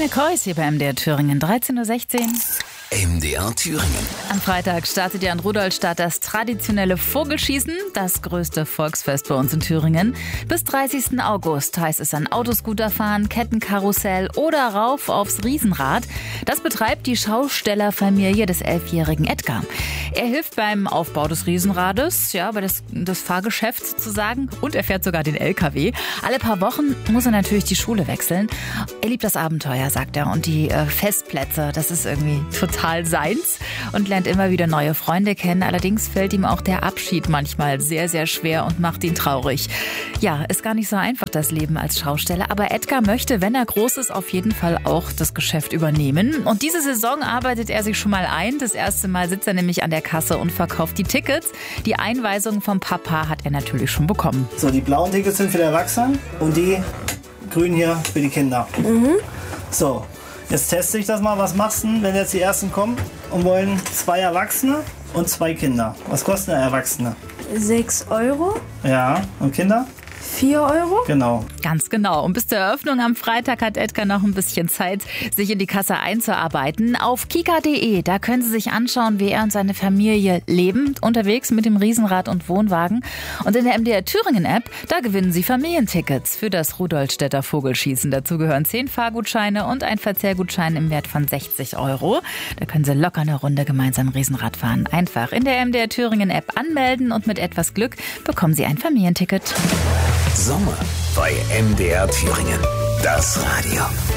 McCoy ist hier bei MDR Thüringen, 13.16 Uhr. MDR Thüringen. Am Freitag startet ja in Rudolstadt das traditionelle Vogelschießen, das größte Volksfest bei uns in Thüringen. Bis 30. August heißt es an Autoscooter fahren, Kettenkarussell oder rauf aufs Riesenrad. Das betreibt die Schaustellerfamilie des 11-jährigen Edgar. Er hilft beim Aufbau des Riesenrades, ja, bei das Fahrgeschäft sozusagen, und er fährt sogar den LKW. Alle paar Wochen muss er natürlich die Schule wechseln. Er liebt das Abenteuer, sagt er, und die Festplätze, das ist irgendwie total seins, und lernt immer wieder neue Freunde kennen. Allerdings fällt ihm auch der Abschied manchmal sehr, sehr schwer und macht ihn traurig. Ja, ist gar nicht so einfach, das Leben als Schausteller, aber Edgar möchte, wenn er groß ist, auf jeden Fall auch das Geschäft übernehmen. Und diese Saison arbeitet er sich schon mal ein. Das erste Mal sitzt er nämlich an der Kasse und verkauft die Tickets. Die Einweisung vom Papa hat er natürlich schon bekommen. So, die blauen Tickets sind für die Erwachsenen und die grünen hier für die Kinder. So, jetzt teste ich das mal. Was machst du, wenn jetzt die ersten kommen und wollen 2 Erwachsene und 2 Kinder? Was kostet eine Erwachsene? 6 Euro. Ja, und Kinder? 4 Euro? Genau. Ganz genau. Und bis zur Eröffnung am Freitag hat Edgar noch ein bisschen Zeit, sich in die Kasse einzuarbeiten. Auf kika.de, da können Sie sich anschauen, wie er und seine Familie leben, unterwegs mit dem Riesenrad und Wohnwagen. Und in der MDR Thüringen App, da gewinnen Sie Familientickets für das Rudolstädter Vogelschießen. Dazu gehören 10 Fahrgutscheine und ein Verzehrgutschein im Wert von 60 Euro. Da können Sie locker eine Runde gemeinsam Riesenrad fahren. Einfach in der MDR Thüringen App anmelden und mit etwas Glück bekommen Sie ein Familienticket. Sommer bei MDR Thüringen. Das Radio.